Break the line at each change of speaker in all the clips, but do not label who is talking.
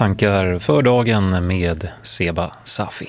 tankar för dagen med Seba Safi.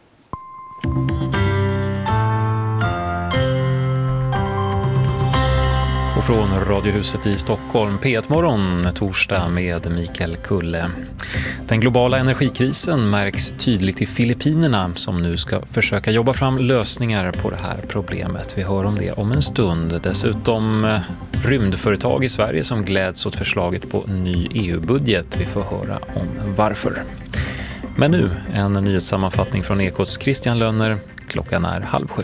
Och från Radiohuset i Stockholm, P1-morgon, torsdag med Mikael Kulle. Den globala energikrisen märks tydligt i Filippinerna som nu ska försöka jobba fram lösningar på det här problemet. Vi hör om det om en stund. Dessutom rymdföretag i Sverige som gläds åt förslaget på ny EU-budget. Vi får höra om varför. Men nu en nyhetssammanfattning från Ekots Christian Lönner. Klockan är 6:30.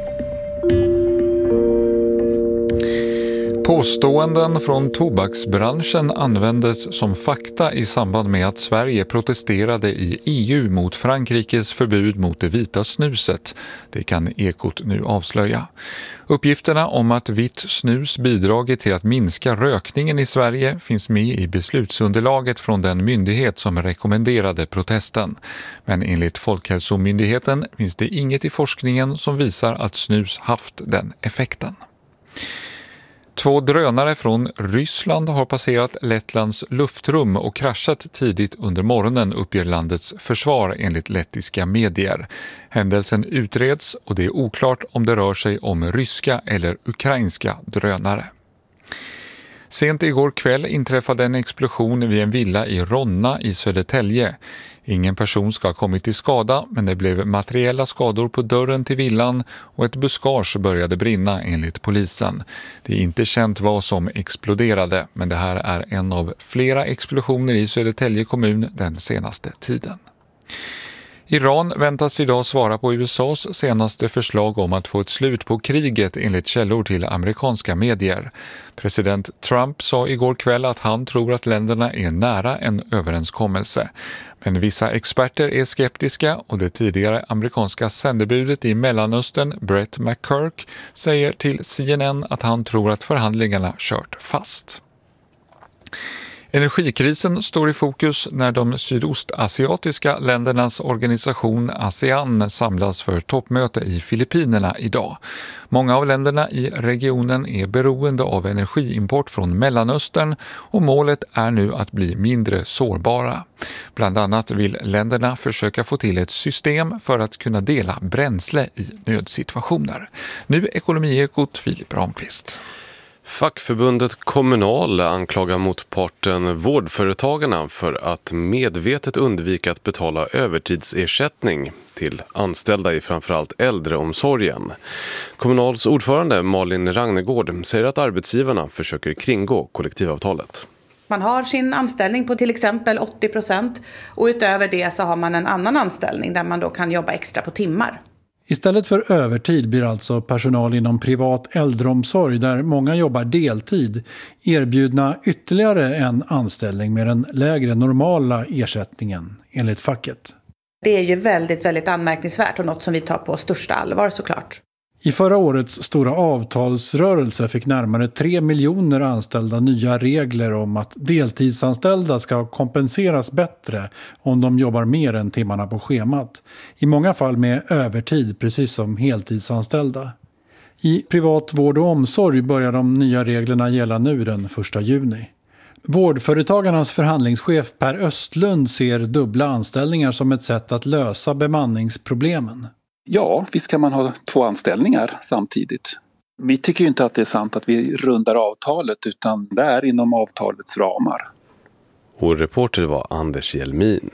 Påståenden från tobaksbranschen användes som fakta i samband med att Sverige protesterade i EU mot Frankrikes förbud mot det vita snuset. Det kan Ekot nu avslöja. Uppgifterna om att vitt snus bidragit till att minska rökningen i Sverige finns med i beslutsunderlaget från den myndighet som rekommenderade protesten. Men enligt Folkhälsomyndigheten finns det inget i forskningen som visar att snus haft den effekten. 2 drönare från Ryssland har passerat Lettlands luftrum och kraschat tidigt under morgonen, uppger landets försvar enligt lettiska medier. Händelsen utreds och det är oklart om det rör sig om ryska eller ukrainska drönare. Sent igår kväll inträffade en explosion vid en villa i Ronna i Södertälje. Ingen person ska ha kommit till skada, men det blev materiella skador på dörren till villan och ett buskage började brinna enligt polisen. Det är inte känt vad som exploderade, men det här är en av flera explosioner i Södertälje kommun den senaste tiden. Iran väntas idag svara på USAs senaste förslag om att få ett slut på kriget enligt källor till amerikanska medier. President Trump sa igår kväll att han tror att länderna är nära en överenskommelse. Men vissa experter är skeptiska och det tidigare amerikanska sändebudet i Mellanöstern, Brett McCurk, säger till CNN att han tror att förhandlingarna kört fast. Energikrisen står i fokus när de sydostasiatiska ländernas organisation ASEAN samlas för toppmöte i Filippinerna idag. Många av länderna i regionen är beroende av energiimport från Mellanöstern och målet är nu att bli mindre sårbara. Bland annat vill länderna försöka få till ett system för att kunna dela bränsle i nödsituationer. Nu Ekonomiekot Filip Ramqvist.
Fackförbundet Kommunal anklagar motparten Vårdföretagarna för att medvetet undvika att betala övertidsersättning till anställda i framförallt äldreomsorgen. Kommunals ordförande Malin Ragnegård säger att arbetsgivarna försöker kringgå kollektivavtalet.
Man har sin anställning på till exempel 80% och utöver det så har man en annan anställning där man då kan jobba extra på timmar.
Istället för övertid blir alltså personal inom privat äldreomsorg där många jobbar deltid erbjudna ytterligare en anställning med den lägre normala ersättningen enligt facket.
Det är ju väldigt, väldigt anmärkningsvärt och något som vi tar på största allvar såklart.
I förra årets stora avtalsrörelse fick närmare 3 miljoner anställda nya regler om att deltidsanställda ska kompenseras bättre om de jobbar mer än timmarna på schemat. I många fall med övertid, precis som heltidsanställda. I privat vård och omsorg börjar de nya reglerna gälla nu den 1 juni. Vårdföretagarnas förhandlingschef Per Östlund ser dubbla anställningar som ett sätt att lösa bemanningsproblemen.
Ja, visst kan man ha 2 anställningar samtidigt. Vi tycker ju inte att det är sant att vi rundar avtalet utan det är inom avtalets ramar.
Och reporter var Anders Hjelmin.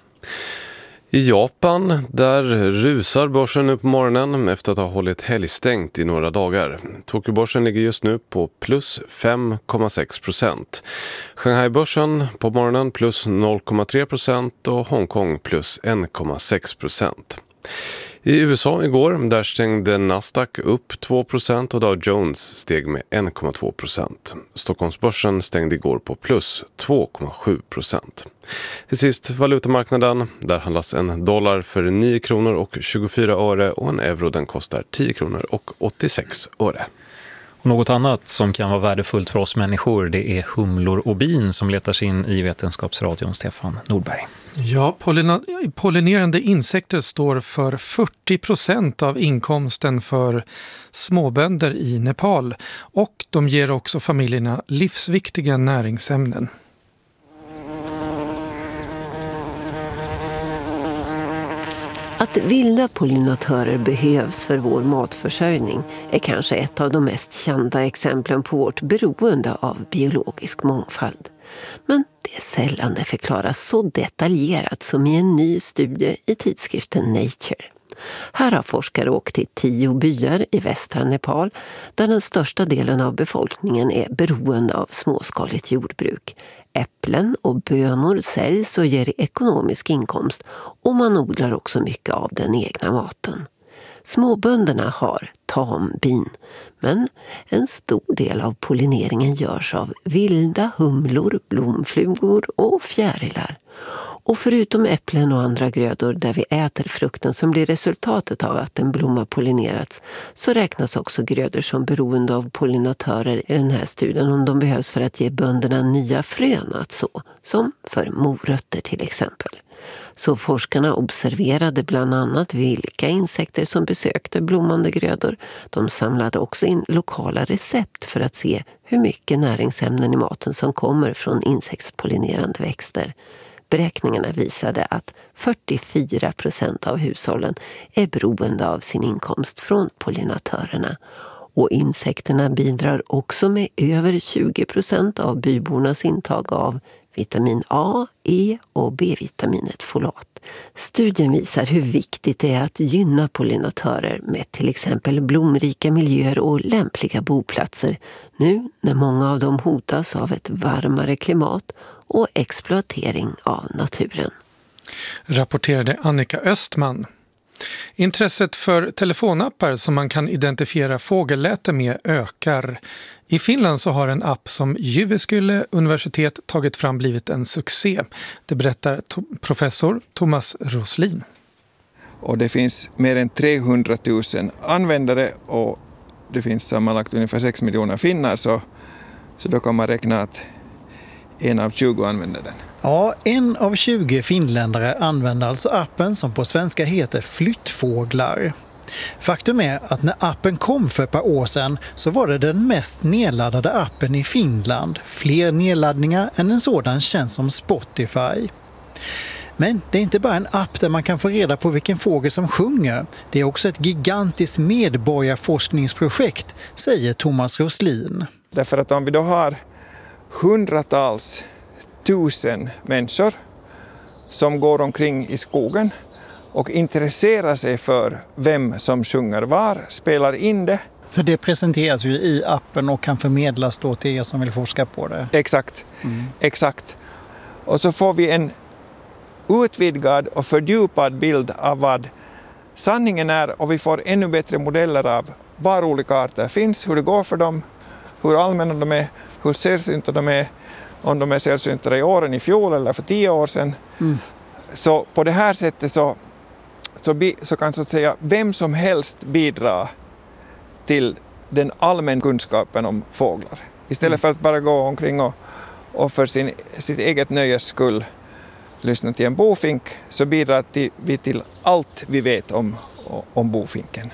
I Japan, där rusar börsen upp på morgonen efter att ha hållit helgstängt i några dagar. Tokyobörsen ligger just nu på plus 5,6%. Shanghai-börsen på morgonen plus 0,3% och Hongkong plus 1,6%. I USA igår, där stängde Nasdaq upp 2% och Dow Jones steg med 1,2%. Stockholmsbörsen stängde igår på plus 2,7%. Till sist valutamarknaden, där handlas en dollar för 9 kronor och 24 öre och en euro den kostar 10 kronor och 86 öre.
Och något annat som kan vara värdefullt för oss människor, det är humlor och bin som letar sig in i Vetenskapsradion. Stefan Nordberg.
Ja, pollinerande insekter står för 40% av inkomsten för småbönder i Nepal och de ger också familjerna livsviktiga näringsämnen.
Att vilda pollinatörer behövs för vår matförsörjning är kanske ett av de mest kända exemplen på vårt beroende av biologisk mångfald. Men det är sällan det förklaras så detaljerat som i en ny studie i tidskriften Nature. Här har forskare åkt till 10 byar i västra Nepal där den största delen av befolkningen är beroende av småskaligt jordbruk. Äpplen och bönor säljs och ger ekonomisk inkomst och man odlar också mycket av den egna maten. Småbönderna har tambin, men en stor del av pollineringen görs av vilda humlor, blomflugor och fjärilar. Och förutom äpplen och andra grödor där vi äter frukten som blir resultatet av att en blomma pollinerats, så räknas också grödor som beroende av pollinatörer i den här studien om de behövs för att ge bönderna nya frön att så, som för morötter till exempel. Så forskarna observerade bland annat vilka insekter som besökte blommande grödor. De samlade också in lokala recept för att se hur mycket näringsämnen i maten som kommer från insektspollinerande växter. Beräkningarna visade att 44% av hushållen är beroende av sin inkomst från pollinatörerna. Och insekterna bidrar också med över 20% av bybornas intag av vitamin A, E och B-vitaminet folat. Studien visar hur viktigt det är att gynna pollinatörer med till exempel blomrika miljöer och lämpliga boplatser nu när många av dem hotas av ett varmare klimat och exploatering av naturen.
Rapporterade Annika Östman. Intresset för telefonappar som man kan identifiera fågelläte med ökar. I Finland så har en app som Jyväskylä universitet tagit fram blivit en succé. Det berättar professor Thomas Roslin.
Och det finns mer än 300 000 användare och det finns sammanlagt ungefär 6 miljoner finnar så då kan man räkna att 1 av 20 använder den.
Ja, 1 av 20 finländare använder alltså appen som på svenska heter Flyttfåglar. Faktum är att när appen kom för ett par år sedan så var det den mest nedladdade appen i Finland. Fler nedladdningar än en sådan tjänst som Spotify. Men det är inte bara en app där man kan få reda på vilken fågel som sjunger. Det är också ett gigantiskt medborgarforskningsprojekt, säger Thomas Roslin.
Därför att om vi då har hundratals tusen människor som går omkring i skogen och intresserar sig för vem som sjunger var, spelar in det.
För det presenteras ju i appen och kan förmedlas då till er som vill forska på det.
Exakt. Och så får vi en utvidgad och fördjupad bild av vad sanningen är och vi får ännu bättre modeller av var olika arter finns, hur det går för dem, hur allmänna de är, hur sällsynta de är, om de är sällsynta i år än i fjol eller för 10 år sedan. Så på det här sättet så kan så att säga vem som helst bidra till den allmänna kunskapen om fåglar. Istället för att bara gå omkring och för sitt eget nöjes skull lyssna till en bofink så bidrar vi till allt vi vet om bofinken.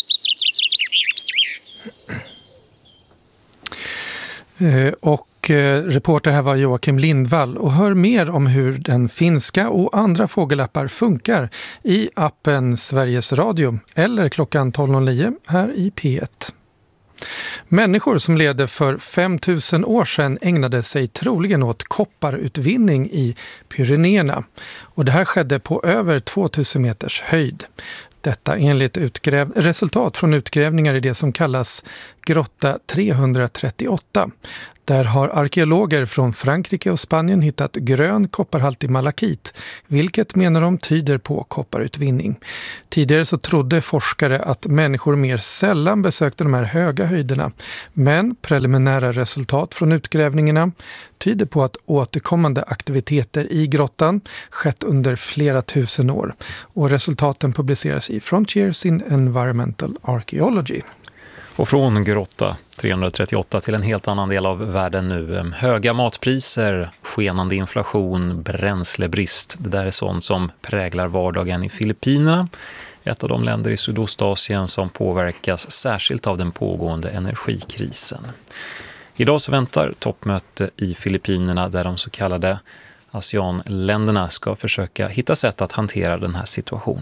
Och reporter här var Joakim Lindvall och hör mer om hur den finska och andra fågelappar funkar i appen Sveriges Radio eller klockan 12.09 här i P1. Människor som levde för 5000 år sedan ägnade sig troligen åt kopparutvinning i Pyrenéerna och det här skedde på över 2000 meters höjd. Detta enligt resultat från utgrävningar i det som kallas grotta 338. Där har arkeologer från Frankrike och Spanien hittat grön kopparhaltig malakit, vilket menar de tyder på kopparutvinning. Tidigare så trodde forskare att människor mer sällan besökte de här höga höjderna, men preliminära resultat från utgrävningarna tyder på att återkommande aktiviteter i grottan skett under flera tusen år och resultaten publiceras i Frontiers in Environmental Archaeology.
Och från grotta 338 till en helt annan del av världen nu. Höga matpriser, skenande inflation, bränslebrist. Det där är sånt som präglar vardagen i Filippinerna. Ett av de länder i Sydostasien som påverkas särskilt av den pågående energikrisen. Idag så väntar toppmöte i Filippinerna där de så kallade ASEAN-länderna ska försöka hitta sätt att hantera den här situationen.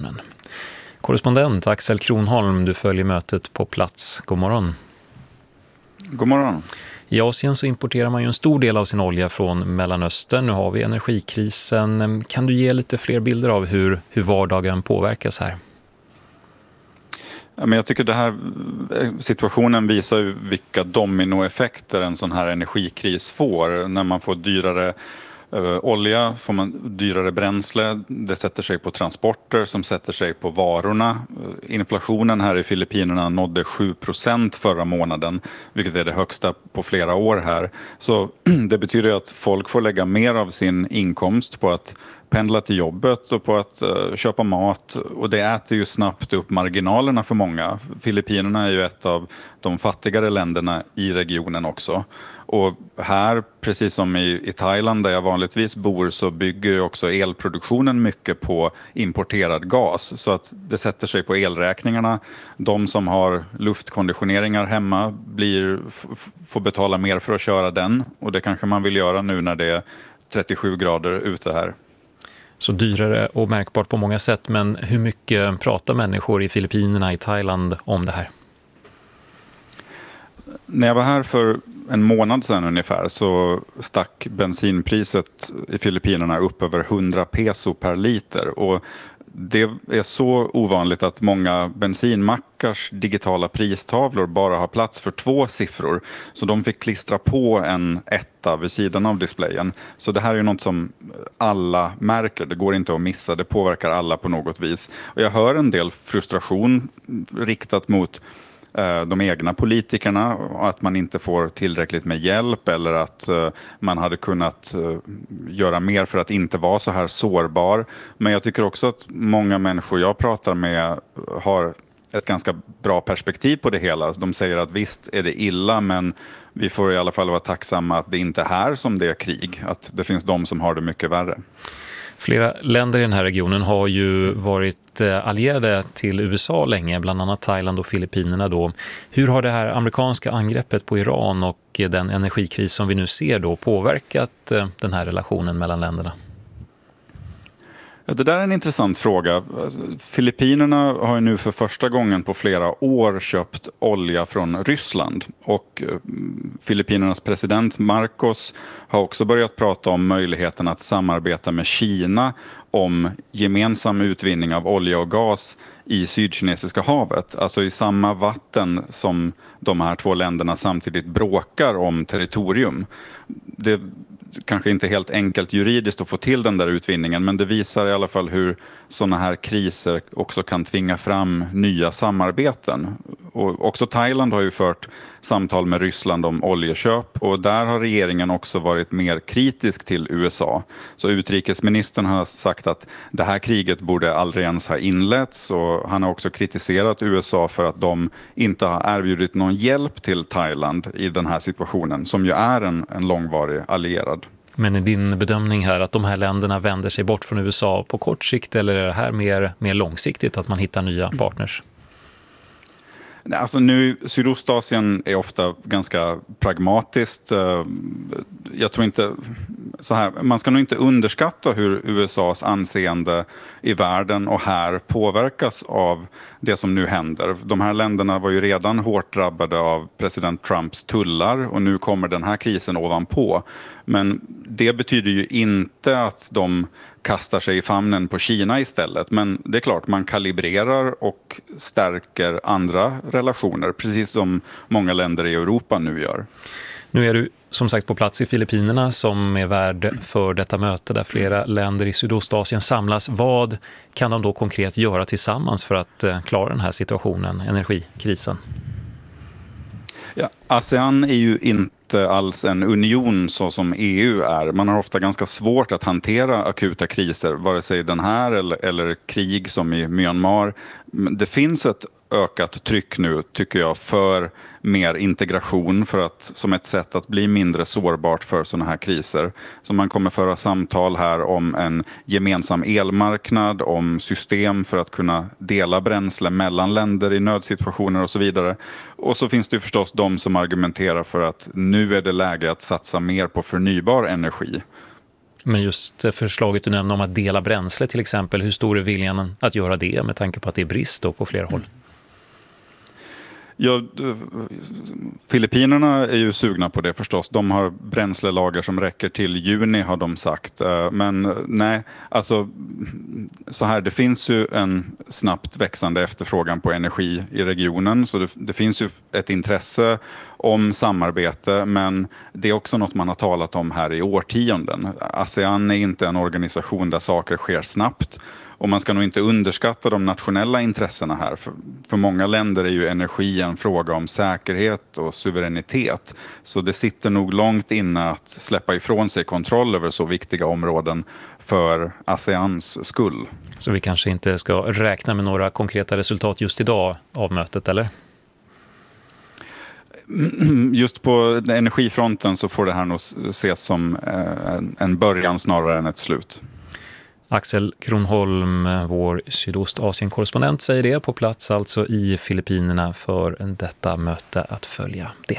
Korrespondent Axel Kronholm, du följer mötet på plats. God morgon.
God morgon.
I Asien så importerar man ju en stor del av sin olja från Mellanöstern. Nu har vi energikrisen. Kan du ge lite fler bilder av hur vardagen påverkas här?
Ja, men jag tycker det här situationen visar ju vilka dominoeffekter en sån här energikris får. När man får dyrare olja får man dyrare bränsle. Det sätter sig på transporter som sätter sig på varorna. Inflationen här i Filippinerna nådde 7% förra månaden, vilket är det högsta på flera år här. Så det betyder att folk får lägga mer av sin inkomst på att pendla till jobbet och på att köpa mat, och det äter ju snabbt upp marginalerna för många. Filippinerna är ju ett av de fattigare länderna i regionen också. Och här, precis som i Thailand där jag vanligtvis bor, så bygger också elproduktionen mycket på importerad gas. Så att det sätter sig på elräkningarna. De som har luftkonditioneringar hemma får betala mer för att köra den. Och det kanske man vill göra nu när det är 37 grader ute här.
Så dyrare och märkbart på många sätt, men hur mycket pratar människor i Filippinerna, i Thailand om det här?
När jag var här för en månad sedan ungefär så stack bensinpriset i Filippinerna upp över 100 peso per liter, och det är så ovanligt att många bensinmackars digitala pristavlor bara har plats för 2 siffror. Så de fick klistra på en etta vid sidan av displayen. Så det här är något som alla märker. Det går inte att missa. Det påverkar alla på något vis. Och jag hör en del frustration riktat mot de egna politikerna, att man inte får tillräckligt med hjälp, eller att man hade kunnat göra mer för att inte vara så här sårbar. Men jag tycker också att många människor jag pratar med har ett ganska bra perspektiv på det hela. De säger att visst är det illa, men vi får i alla fall vara tacksamma att det inte är här som det är krig. Att det finns de som har det mycket värre.
Flera länder i den här regionen har ju varit allierade till USA länge, bland annat Thailand och Filippinerna då. Hur har det här amerikanska angreppet på Iran och den energikris som vi nu ser då påverkat den här relationen mellan länderna?
Ja, det där är en intressant fråga. Filippinerna har ju nu för första gången på flera år köpt olja från Ryssland. Och Filippinernas president Marcos har också börjat prata om möjligheten att samarbeta med Kina om gemensam utvinning av olja och gas i Sydkinesiska havet. Alltså i samma vatten som de här 2 länderna samtidigt bråkar om territorium. Det kanske inte helt enkelt juridiskt att få till den där utvinningen, men det visar i alla fall hur sådana här kriser också kan tvinga fram nya samarbeten. Och också Thailand har ju fört samtal med Ryssland om oljeköp, och där har regeringen också varit mer kritisk till USA. Så utrikesministern har sagt att det här kriget borde aldrig ens ha inletts, och han har också kritiserat USA för att de inte har erbjudit någon hjälp till Thailand i den här situationen, som ju är en långvarig allierad.
Men är din bedömning här att de här länderna vänder sig bort från USA på kort sikt, eller är det här mer långsiktigt att man hittar nya partners?
Alltså nu, Sydostasien är ofta ganska pragmatiskt. Jag tror inte så här, man ska nog inte underskatta hur USAs anseende i världen och här påverkas av det som nu händer. De här länderna var ju redan hårt drabbade av president Trumps tullar, och nu kommer den här krisen ovanpå. Men det betyder ju inte att de kastar sig i famnen på Kina istället. Men det är klart, man kalibrerar och stärker andra relationer, precis som många länder i Europa nu gör.
Nu är du som sagt på plats i Filippinerna som är värd för detta möte där flera länder i Sydostasien samlas. Vad kan de då konkret göra tillsammans för att klara den här situationen, energikrisen?
Ja, ASEAN är ju inte alls en union så som EU är. Man har ofta ganska svårt att hantera akuta kriser, vare sig den här eller krig som i Myanmar. Det finns ett ökat tryck nu, tycker jag, för mer integration, för att, som ett sätt att bli mindre sårbart för sådana här kriser. Så man kommer föra samtal här om en gemensam elmarknad, om system för att kunna dela bränsle mellan länder i nödsituationer och så vidare. Och så finns det ju förstås de som argumenterar för att nu är det läge att satsa mer på förnybar energi.
Men just förslaget du nämnde om att dela bränsle till exempel, hur stor är viljan att göra det med tanke på att det är brist då på flera håll?
Ja, Filippinerna är ju sugna på det förstås. De har bränslelager som räcker till juni har de sagt. Men nej, alltså så här, det finns ju en snabbt växande efterfrågan på energi i regionen. Så det finns ju ett intresse om samarbete, men det är också något man har talat om här i årtionden. ASEAN är inte en organisation där saker sker snabbt. Och man ska nog inte underskatta de nationella intressena här. För många länder är ju energi en fråga om säkerhet och suveränitet. Så det sitter nog långt inne att släppa ifrån sig kontroll över så viktiga områden för ASEANs skull.
Så vi kanske inte ska räkna med några konkreta resultat just idag av mötet, eller?
Just på energifronten så får det här nog ses som en början snarare än ett slut.
Axel Kronholm, vår Sydostasien-korrespondent, säger det på plats alltså i Filippinerna för detta möte att följa det.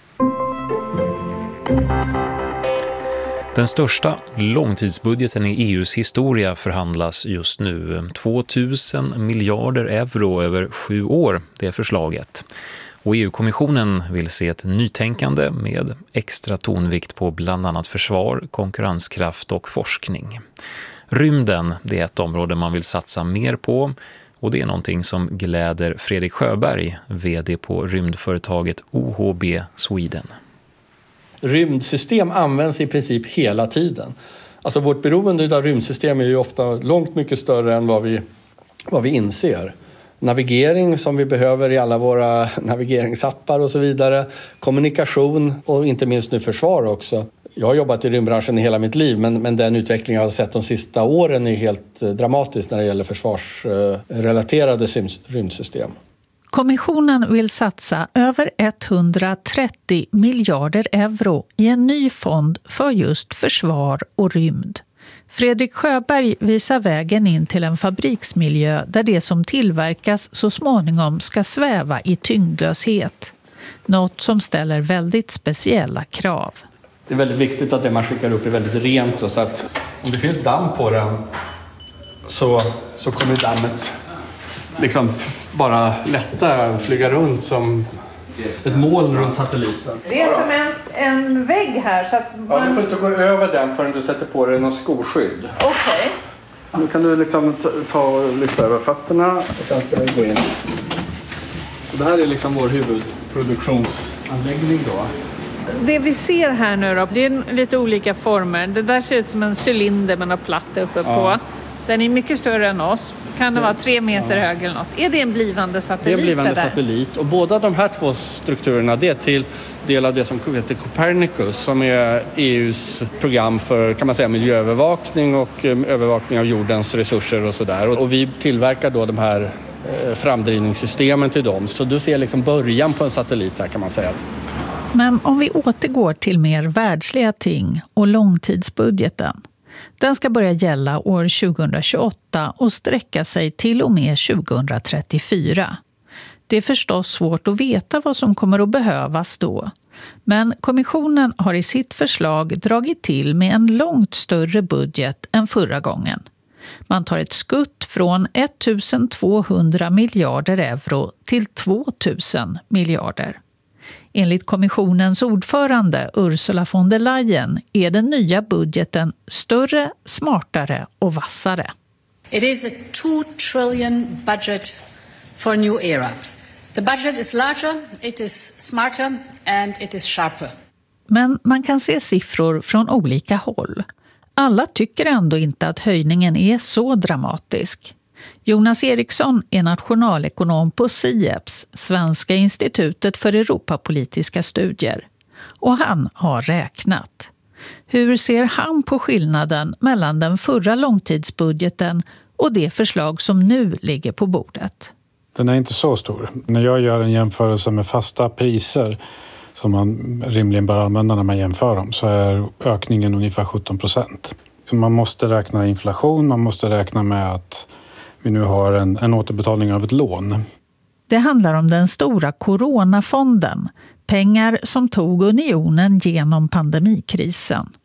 Den största långtidsbudgeten i EUs historia förhandlas just nu. 2000 miljarder euro över 7 år, det är förslaget. Och EU-kommissionen vill se ett nytänkande med extra tonvikt på bland annat försvar, konkurrenskraft och forskning. Rymden, det är ett område man vill satsa mer på, och det är någonting som gläder Fredrik Sjöberg, vd på rymdföretaget OHB Sweden.
Rymdsystem används i princip hela tiden. Alltså vårt beroende av rymdsystem är ju ofta långt mycket större än vad vi inser. Navigering som vi behöver i alla våra navigeringsappar och så vidare. Kommunikation och inte minst nu försvar också. Jag har jobbat i rymdbranschen i hela mitt liv, men den utveckling jag har sett de sista åren är helt dramatisk när det gäller försvarsrelaterade rymdsystem.
Kommissionen vill satsa över 130 miljarder euro i en ny fond för just försvar och rymd. Fredrik Sjöberg visar vägen in till en fabriksmiljö där det som tillverkas så småningom ska sväva i tyngdlöshet. Något som ställer väldigt speciella krav.
Det är väldigt viktigt att det man skickar upp är väldigt rent, och så att om det finns damm på den så kommer dammet liksom bara lätta flyga runt som ett moln runt satelliten.
Det är som en vägg här så att man...
Ja, du får inte gå över den förrän du sätter på dig något skoskydd.
Okej.
Nu kan du liksom ta och lyfta över fötterna och sen ska vi gå in. Och det här är liksom vår huvudproduktionsanläggning då.
Det vi ser här nu då, det är lite olika former. Det där ser ut som en cylinder med något platt uppe på. Den är mycket större än oss. Kan det vara 3 meter hög eller något? Är det en blivande satellit?
Det är en blivande satellit. Och båda de här två strukturerna, det är till del av det som heter Copernicus, som är EUs program för, kan man säga, miljöövervakning och övervakning av jordens resurser och sådär. Och vi tillverkar då de här framdrivningssystemen till dem. Så du ser liksom början på en satellit här, kan man säga.
Men om vi återgår till mer världsliga ting och långtidsbudgeten. Den ska börja gälla år 2028 och sträcka sig till och med 2034. Det är förstås svårt att veta vad som kommer att behövas då. Men kommissionen har i sitt förslag dragit till med en långt större budget än förra gången. Man tar ett skutt från 1200 miljarder euro till 2000 miljarder. Enligt kommissionens ordförande Ursula von der Leyen är den nya budgeten större, smartare och vassare.
It is a 2 trillion budget for a new era. The budget is larger, it is smarter and it is sharper.
Men man kan se siffror från olika håll. Alla tycker ändå inte att höjningen är så dramatisk. Jonas Eriksson är nationalekonom på SIEPS, Svenska institutet för Europapolitiska studier. Och han har räknat. Hur ser han på skillnaden mellan den förra långtidsbudgeten och det förslag som nu ligger på bordet?
Den är inte så stor. När jag gör en jämförelse med fasta priser som man rimligen bör använda när man jämför dem, så är ökningen ungefär 17%. Så man måste räkna inflation, man måste räkna med att vi nu har en återbetalning av ett lån.
Det handlar om den stora coronafonden, pengar som tog unionen genom pandemikrisen.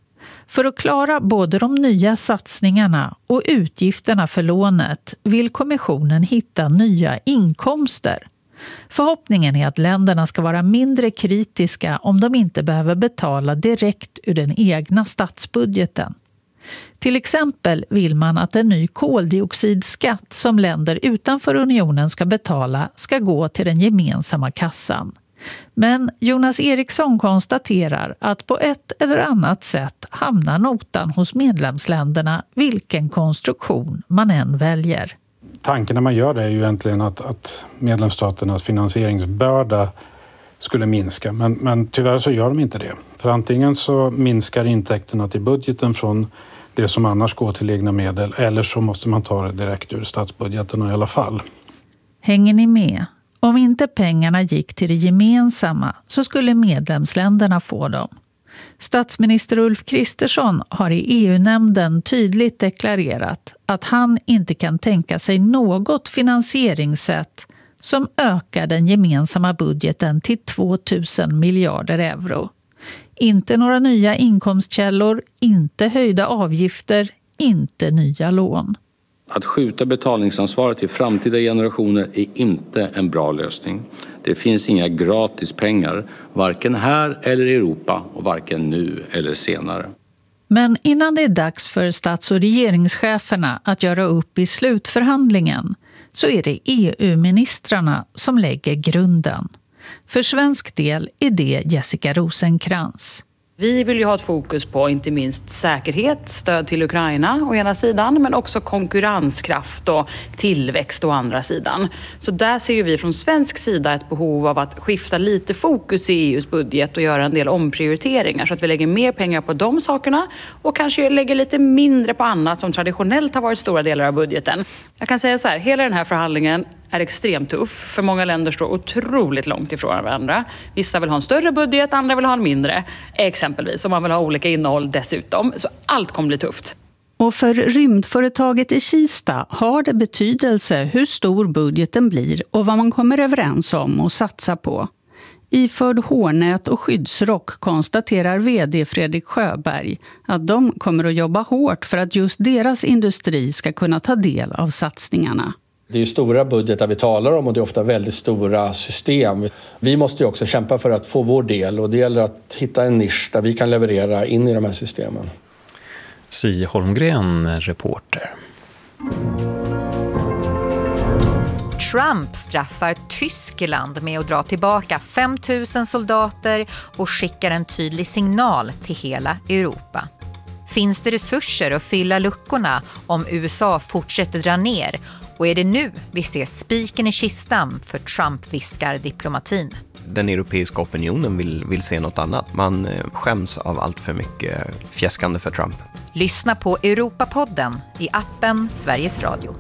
För att klara både de nya satsningarna och utgifterna för lånet vill kommissionen hitta nya inkomster. Förhoppningen är att länderna ska vara mindre kritiska om de inte behöver betala direkt ur den egna statsbudgeten. Till exempel vill man att en ny koldioxidskatt som länder utanför unionen ska betala ska gå till den gemensamma kassan. Men Jonas Eriksson konstaterar att på ett eller annat sätt hamnar notan hos medlemsländerna vilken konstruktion man än väljer.
Tanken när man gör det är ju egentligen att medlemsstaternas finansieringsbörda skulle minska. Men tyvärr så gör de inte det. För antingen så minskar intäkterna till budgeten från det som annars går till egna medel, eller så måste man ta det direkt ur statsbudgeten i alla fall.
Hänger ni med? Om inte pengarna gick till det gemensamma så skulle medlemsländerna få dem. Statsminister Ulf Kristersson har i EU-nämnden tydligt deklarerat att han inte kan tänka sig något finansieringssätt som ökar den gemensamma budgeten till 2 000 miljarder euro. Inte några nya inkomstkällor, inte höjda avgifter, inte nya lån.
Att skjuta betalningsansvaret till framtida generationer är inte en bra lösning. Det finns inga gratis pengar, varken här eller i Europa och varken nu eller senare.
Men innan det är dags för stats- och regeringscheferna att göra upp i slutförhandlingen så är det EU-ministrarna som lägger grunden. För svensk del är det Jessica Rosenkrantz.
Vi vill ju ha ett fokus på inte minst säkerhet, stöd till Ukraina å ena sidan, men också konkurrenskraft och tillväxt å andra sidan. Så där ser ju vi från svensk sida ett behov av att skifta lite fokus i EUs budget och göra en del omprioriteringar så att vi lägger mer pengar på de sakerna och kanske lägger lite mindre på annat som traditionellt har varit stora delar av budgeten. Jag kan säga så här, hela den här förhandlingen är extremt tuff, för många länder står otroligt långt ifrån varandra. Vissa vill ha en större budget, andra vill ha en mindre, exempelvis, om man vill ha olika innehåll dessutom. Så allt kommer bli tufft.
Och för rymdföretaget i Kista har det betydelse hur stor budgeten blir och vad man kommer överens om och satsa på. Iförd hårnät och skyddsrock konstaterar vd Fredrik Sjöberg att de kommer att jobba hårt för att just deras industri ska kunna ta del av satsningarna.
Det är ju stora budgetar vi talar om och det är ofta väldigt stora system. Vi måste ju också kämpa för att få vår del och det gäller att hitta en nisch där vi kan leverera in i de här systemen.
Si Holmgren, reporter.
Trump straffar Tyskland med att dra tillbaka 5 000 soldater och skickar en tydlig signal till hela Europa. Finns det resurser att fylla luckorna om USA fortsätter dra ner? Och är det nu vi ser spiken i kistan för Trump-viskar-diplomatin?
Den europeiska opinionen vill se något annat. Man skäms av allt för mycket fjäskande för Trump.
Lyssna på Europapodden i appen Sveriges Radio.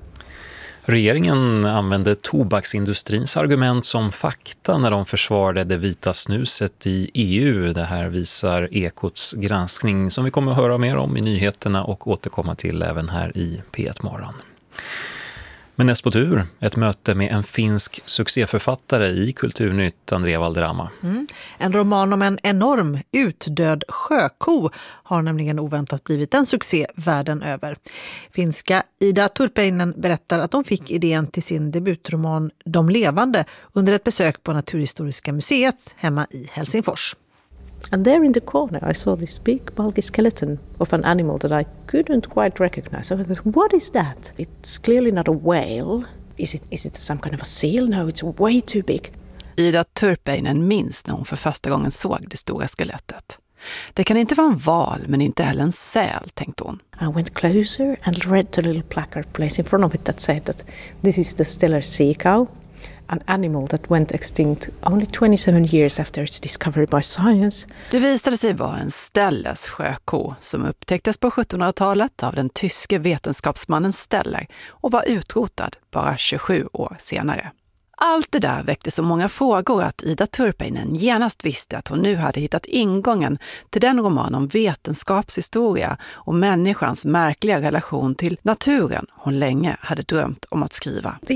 Regeringen använde tobaksindustrins argument som fakta när de försvarade det vita snuset i EU. Det här visar Ekots granskning som vi kommer att höra mer om i nyheterna och återkomma till även här i P1 Morgon. Men näst på tur, ett möte med en finsk succéförfattare i Kulturnytt, Andrea Valderrama.
En roman om en enorm utdöd sjöko har nämligen oväntat blivit en succé världen över. Finska Ida Turpeinen berättar att de fick idén till sin debutroman De levande under ett besök på Naturhistoriska museet hemma i Helsingfors.
And there in the corner I saw this big bulky skeleton of an animal that I couldn't quite recognize. I thought, what is that? It's clearly not a whale. Is it some kind of a seal? No, it's way too big.
Ida Turpeinen minns när hon för första gången såg det stora skelettet. Det kan inte vara en val, men inte heller en säl, tänkte hon.
I went closer and read the little placard placed in front of it that said that this is the Steller sea cow. An animal that went extinct only 27 years after its discovery by science.
Det visade sig vara en Stellers sjöko som upptäcktes på 1700-talet av den tyske vetenskapsmannen Steller och var utrotad bara 27 år senare. Allt det där väckte så många frågor att Ida Turpeinen genast visste att hon nu hade hittat ingången till den roman om vetenskapshistoria och människans märkliga relation till naturen hon länge hade drömt om att skriva.
These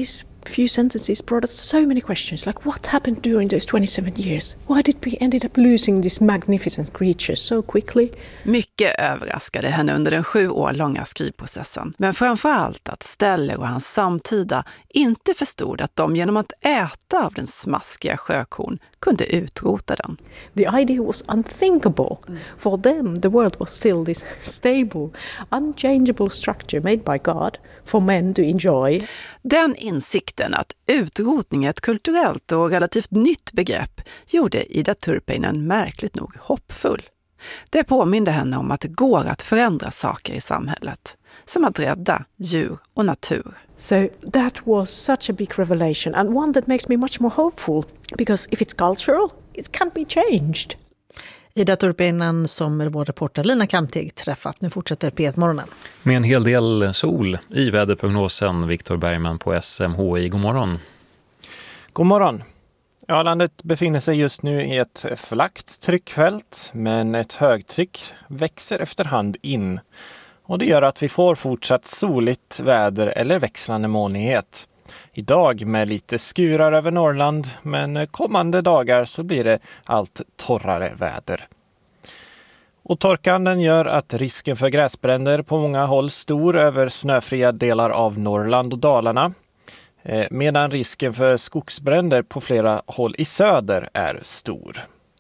few sentences brought us so many questions, like what happened during those 27 years? Why did we ended up losing this magnificent creature so quickly?
Mycket överraskade henne under den 7 år långa skrivprocessen. Men framförallt att Steller och hans samtida inte förstod att de genom att äta av den smaskiga sjökon kunde utrota den.
The idea was unthinkable. For them, the world was still this stable, unchangeable structure made by God for men to enjoy.
Den insikten att utrotning är ett kulturellt och relativt nytt begrepp gjorde Ida Turpeinen märkligt nog hoppfull. Det påminde henne om att det går att förändra saker i samhället, som att rädda djur och natur.
So that was such a big revelation, and one that makes me much more hopeful, because if it's cultural, it can't be changed.
Ida Turpeinen som vår reporter Lina Kamtig träffat. Nu fortsätter P1-morgonen.
Med en hel del sol i väderprognosen. Viktor Bergman på SMHI. God morgon.
God morgon. Ja, landet befinner sig just nu i ett flackt tryckfält, men ett högtryck växer efterhand in. Och det gör att vi får fortsatt soligt väder eller växlande molnighet. Idag med lite skurar över Norrland, men kommande dagar så blir det allt torrare väder. Och torkan den gör att risken för gräsbränder på många håll stor över snöfria delar av Norrland och Dalarna. Medan risken för skogsbränder på flera håll i söder är stor.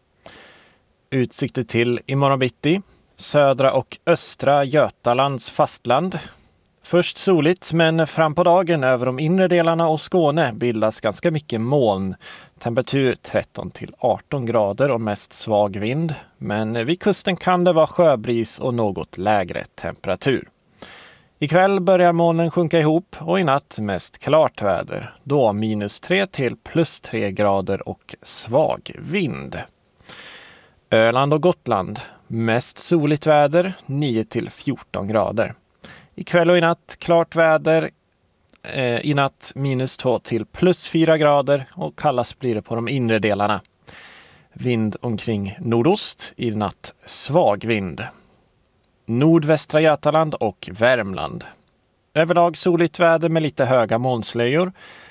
Utsikter till imorgon bitti. Södra och östra Götalands fastland. Först soligt, men fram på dagen över de inre delarna och Skåne bildas ganska mycket moln. Temperatur 13 till 18 grader och mest svag vind. Men vid kusten kan det vara sjöbris och något lägre temperatur. Ikväll börjar molnen sjunka ihop och i natt mest klart väder. Då -3 till +3 grader och svag vind. Öland och Gotland. Mest soligt väder 9 till 14 grader. Ikväll och i natt klart väder. I natt -2 till +4 grader och kallast blir det på de inre delarna. Vind omkring nordost, i natt svag vind. Nordvästra Götaland och Värmland. Överlag soligt väder med lite höga molnslöjor.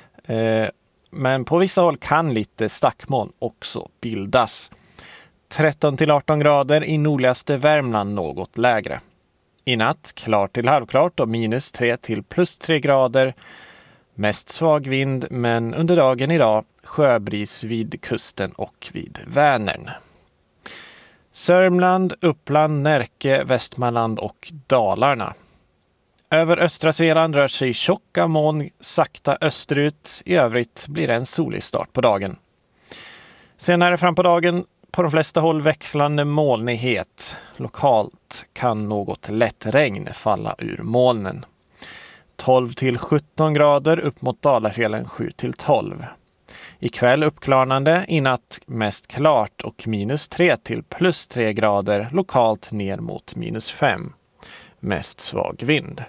Men på vissa håll kan lite stackmoln också bildas. 13 till 18 grader i nordligaste Värmland, något lägre. I natt klart till halvklart och -3 till +3 grader. Mest svag vind, men under dagen idag sjöbris vid kusten och vid Vänern. Sörmland, Uppland, Närke, Västmanland och Dalarna. Över östra Svealand rör sig tjocka moln sakta österut. I övrigt blir det en solig start på dagen. Senare fram på dagen på de flesta håll växlande molnighet. Lokalt kan något lätt regn falla ur molnen. 12 till 17 grader upp mot Dalafjällen 7 till 12. Ikväll uppklarnande, i natt mest klart och -3 till +3 grader, lokalt ner mot -5. Mest svag vind.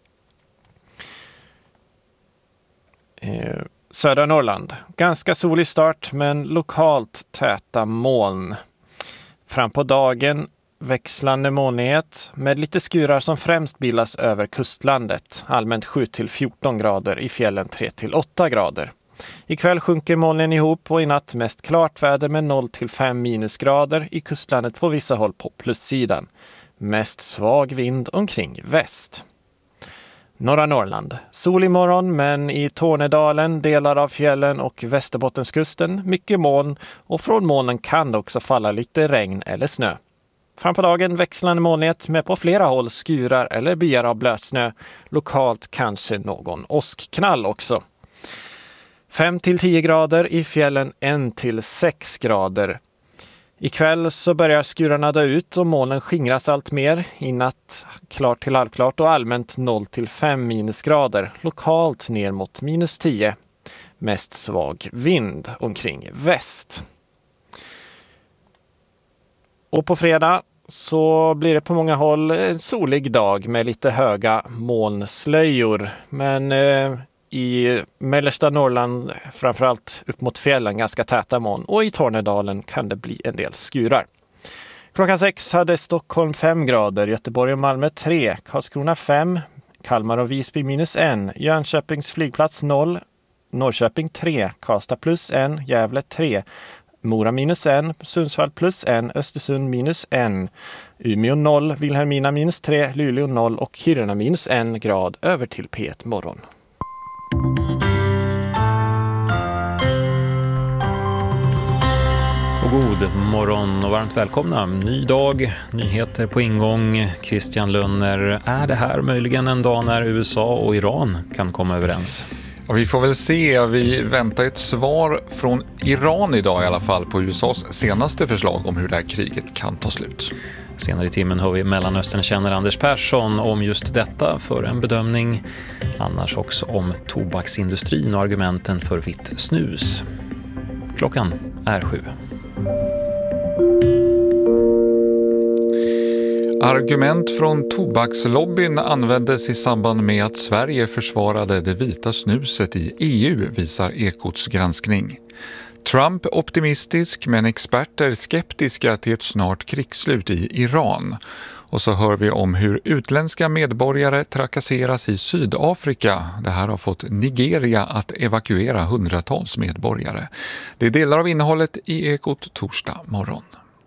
Södra Norrland. Ganska solig start men lokalt täta moln. Fram på dagen växlande molnighet med lite skurar som främst bildas över kustlandet. Allmänt 7 till 14 grader, i fjällen 3 till 8 grader. Ikväll sjunker molnen ihop och i natt mest klart väder med 0 till 5 minusgrader, i kustlandet på vissa håll på plussidan. Mest svag vind omkring väst. Norra Norrland. Sol imorgon, men i Tornedalen, delar av fjällen och Västerbottenskusten mycket moln, och från molnen kan det också falla lite regn eller snö. Fram på dagen växlande molnighet med på flera håll skurar eller byar av blötsnö. Lokalt kanske någon åskknall också. 5 till 10 grader, i fjällen 1 till 6 grader. Ikväll så börjar skurarna dö ut och molnen skingras allt mer. I natt klart till halvklart och allmänt 0 till 5 minusgrader. Lokalt ner mot -10. Mest svag vind omkring väst. Och på fredag så blir det på många håll en solig dag med lite höga molnslöjor. Men i mellersta Norrland, framförallt upp mot fjällen, ganska täta moln. Och i Tornedalen kan det bli en del skurar. Klockan 6 hade Stockholm 5 grader, Göteborg och Malmö 3, Karlskrona 5, Kalmar och Visby -1, Jönköpings flygplats 0, Norrköping 3, Karlstad +1, Gävle 3, Mora -1, Sundsvall +1, Östersund -1, Umeå 0, Vilhelmina -3, Luleå 0 och Kiruna -1 grad. Över till P1 Morgon.
God morgon och varmt välkomna. Ny dag, nyheter på ingång. Christian Lönner, är det här möjligen en dag när USA och Iran kan komma överens?
Ja, vi får väl se. Vi väntar ett svar från Iran idag i alla fall på USAs senaste förslag om hur det här kriget kan ta slut.
Senare i timmen hör vi Mellanöstern känner Anders Persson om just detta för en bedömning. Annars också om tobaksindustrin och argumenten för vitt snus. Klockan är 7.
Argument från tobakslobbyn användes i samband med att Sverige försvarade det vita snuset i EU, visar Ekots granskning. Trump optimistisk men experter skeptiska till ett snart krigsslut i Iran. Och så hör vi om hur utländska medborgare trakasseras i Sydafrika. Det här har fått Nigeria att evakuera hundratals medborgare. Det är delar av innehållet i Ekot torsdag morgon.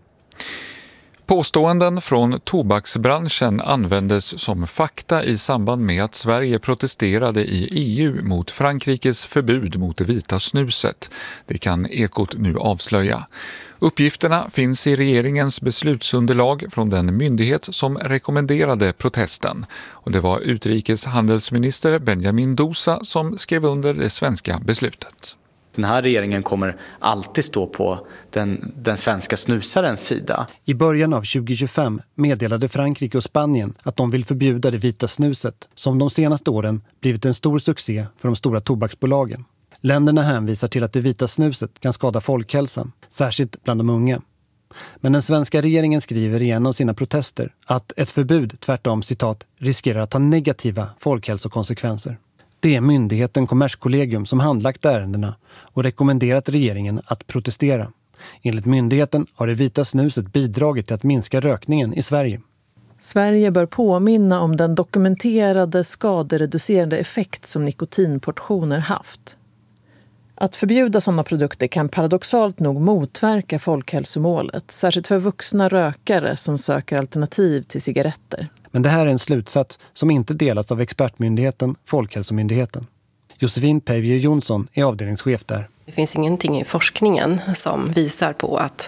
Påståenden från tobaksbranschen användes som fakta i samband med att Sverige protesterade i EU mot Frankrikes förbud mot det vita snuset. Det kan Ekot nu avslöja. Uppgifterna finns i regeringens beslutsunderlag från den myndighet som rekommenderade protesten. Och det var utrikeshandelsminister Benjamin Dousa som skrev under det svenska beslutet.
Den här regeringen kommer alltid stå på den svenska snusarens sida.
I början av 2025 meddelade Frankrike och Spanien att de vill förbjuda det vita snuset, som de senaste åren blivit en stor succé för de stora tobaksbolagen. Länderna hänvisar till att det vita snuset kan skada folkhälsan, särskilt bland de unga. Men den svenska regeringen skriver i en av sina protester att ett förbud tvärtom, citat, riskerar att ha negativa folkhälsokonsekvenser. Det är myndigheten Kommerskollegium som handlagt ärendena och rekommenderat regeringen att protestera. Enligt myndigheten har det vita snuset bidragit till att minska rökningen i Sverige.
Sverige bör påminna om den dokumenterade skadereducerande effekt som nikotinportioner haft. Att förbjuda sådana produkter kan paradoxalt nog motverka folkhälsomålet, särskilt för vuxna rökare som söker alternativ till cigaretter.
Men det här är en slutsats som inte delas av expertmyndigheten Folkhälsomyndigheten. Josefin Pevje Jonsson är avdelningschef där.
Det finns ingenting i forskningen som visar på att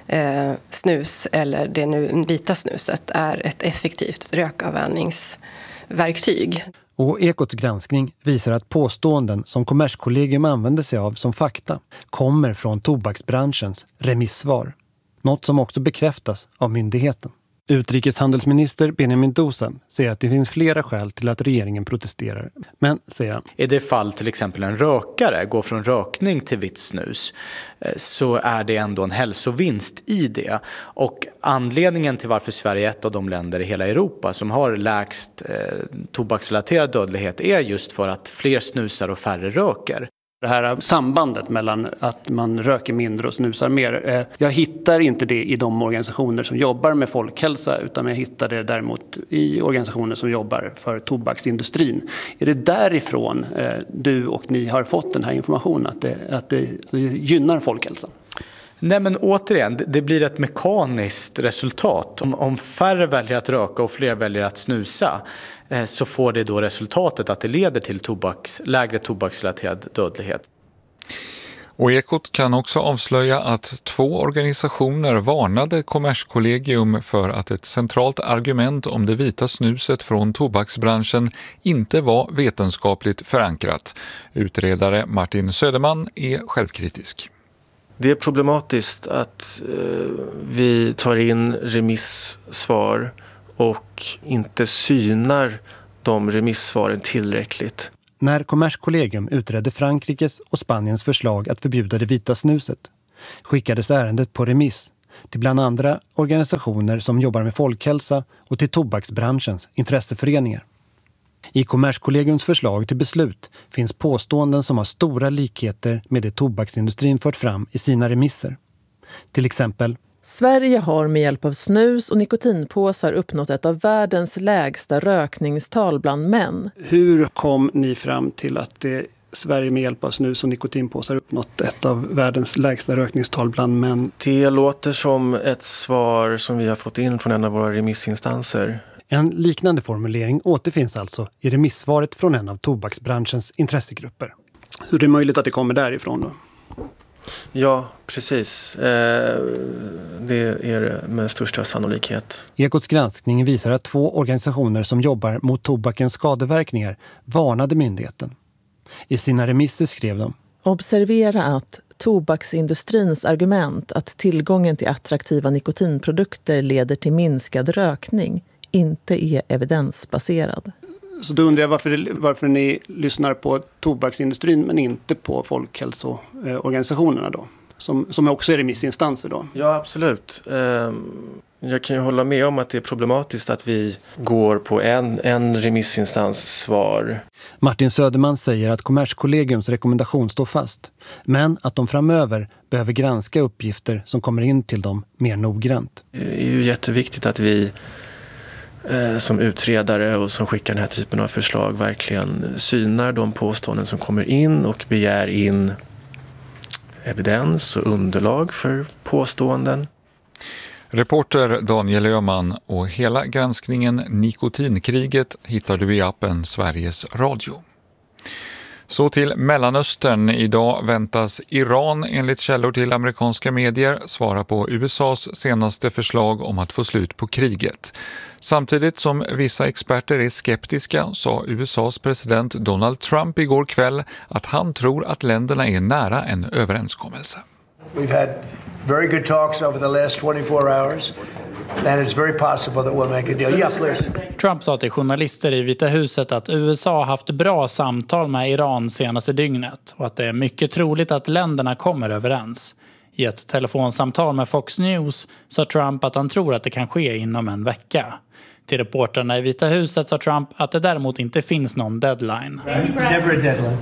snus eller det nu vita snuset är ett effektivt rökavvänjningsverktyg.
Och Ekots granskning visar att påståenden som Kommerskollegium använder sig av som fakta kommer från tobaksbranschens remissvar. Något som också bekräftas av myndigheten. Utrikeshandelsminister Benjamin Dousa säger att det finns flera skäl till att regeringen protesterar. Men, säger han,
i det fall till exempel en rökare går från rökning till vitt snus så är det ändå en hälsovinst i det. Och anledningen till varför Sverige är ett av de länder i hela Europa som har lägst tobaksrelaterad dödlighet är just för att fler snusar och färre röker.
Det här sambandet mellan att man röker mindre och snusar mer. Jag hittar inte det i de organisationer som jobbar med folkhälsa, utan jag hittar det däremot i organisationer som jobbar för tobaksindustrin. Är det därifrån du och ni har fått den här informationen att det gynnar folkhälsan?
Nej, men återigen, det blir ett mekaniskt resultat. Om färre väljer att röka och fler väljer att snusa så får det då resultatet att det leder till lägre tobaksrelaterad dödlighet.
Och Ekot kan också avslöja att 2 organisationer varnade Kommerskollegium för att ett centralt argument om det vita snuset från tobaksbranschen inte var vetenskapligt förankrat. Utredare Martin Söderman är självkritisk.
Det är problematiskt att vi tar in remissvar och inte synar de remissvaren tillräckligt.
När Kommerskollegium utredde Frankrikes och Spaniens förslag att förbjuda det vita snuset skickades ärendet på remiss till bland andra organisationer som jobbar med folkhälsa och till tobaksbranschens intresseföreningar. I Kommerskollegiums förslag till beslut finns påståenden som har stora likheter med det tobaksindustrin fört fram i sina remisser. Till exempel:
Sverige har med hjälp av snus och nikotinpåsar uppnått ett av världens lägsta rökningstal bland män.
Hur kom ni fram till att det Sverige med hjälp av snus och nikotinpåsar uppnått ett av världens lägsta rökningstal bland män.
Det låter som ett svar som vi har fått in från en av våra remissinstanser.
En liknande formulering återfinns alltså i remissvaret från en av tobaksbranschens intressegrupper.
Så det är möjligt att det kommer därifrån då?
Ja, precis. Det är det med största sannolikhet.
Ekots granskning visar att 2 organisationer som jobbar mot tobakens skadeverkningar varnade myndigheten. I sina remisser skrev de:
Observera att tobaksindustrins argument att tillgången till attraktiva nikotinprodukter leder till minskad rökning inte är evidensbaserad.
Så då undrar jag varför ni lyssnar på tobaksindustrin men inte på folkhälsoorganisationerna då? Som också är remissinstanser då?
Ja, absolut. Jag kan ju hålla med om att det är problematiskt att vi går på en remissinstans svar.
Martin Söderman säger att Kommerskollegiums rekommendation står fast, men att de framöver behöver granska uppgifter som kommer in till dem mer noggrant.
Det är ju jätteviktigt att vi som utredare och som skickar den här typen av förslag verkligen synar de påståenden som kommer in och begär in evidens och underlag för påståenden.
Reporter Daniel Öhman och hela granskningen Nikotinkriget hittar du i appen Sveriges Radio. Så till Mellanöstern. Idag väntas Iran enligt källor till amerikanska medier svara på USAs senaste förslag om att få slut på kriget. Samtidigt som vissa experter är skeptiska sa USAs president Donald Trump igår kväll att han tror att länderna är nära en överenskommelse.
We've had very good talks over the last 24 hours. And it's very possible that we'll make a deal. Yeah, please.
Trump sa till journalister i Vita huset att USA har haft bra samtal med Iran senaste dygnet och att det är mycket troligt att länderna kommer överens. I ett telefonsamtal med Fox News sa Trump att han tror att det kan ske inom en vecka. Till reporterna i Vita huset sa Trump att det däremot inte finns någon deadline.
Never a deadline.